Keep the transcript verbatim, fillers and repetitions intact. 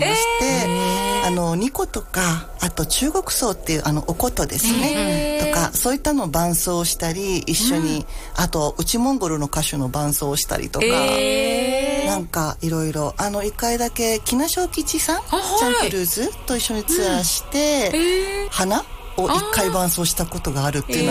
まして、あのニコとか、あと中国奏っていうあのお琴ですねとか、そういったのを伴奏したり一緒に、うん、あと内モンゴルの歌手の伴奏をしたりとか、なんかいろいろ、あのいっかいだけ木梨小吉さん、はい、ジャン・クルーズと一緒にツアーして、うん、花を一回伴奏したことがあるっていう